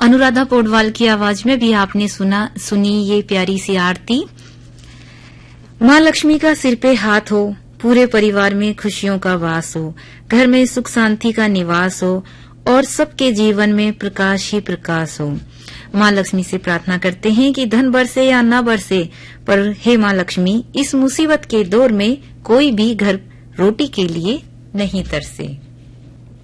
अनुराधा पौडवाल की आवाज में भी आपने सुनी ये प्यारी सी आरती। माँ लक्ष्मी का सिर पे हाथ हो, पूरे परिवार में खुशियों का वास हो, घर में सुख शांति का निवास हो और सबके जीवन में प्रकाश ही प्रकाश हो। माँ लक्ष्मी से प्रार्थना करते हैं कि धन बरसे या न बरसे, पर हे माँ लक्ष्मी, इस मुसीबत के दौर में कोई भी घर रोटी के लिए नहीं तरसे।